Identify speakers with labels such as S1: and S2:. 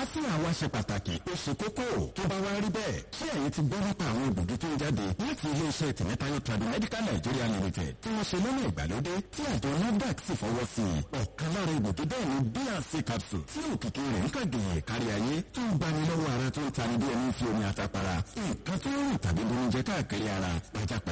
S1: àlàáfíà wa ṣe pàtàkì ó ṣe kókó tó bá wá rí bẹ́ẹ̀ ṣé ẹ̀yin ti gbọ́ nípa àwọn egbògi tó ń jáde láti iléeṣẹ́ Tìmẹ́tayọ̀ Tradimedical Nigeria Limited tí wọ́n ṣe lọ́nà ìgbàlódé tí àjọ NAFDAC sì fọwọ́ sí i. ọ̀kan lára egbògi bẹ́ẹ̀ ni BRC capsule tí òkìkí rẹ̀ ń kàgẹ̀yẹ̀ kárí ayé tó ń gbani lọ́wọ́ ara tó ń tani bí ẹni fi omi àtàpàrà nǹkan tó ń rìn tàbí bomi jẹ káàkiri ara pajápajá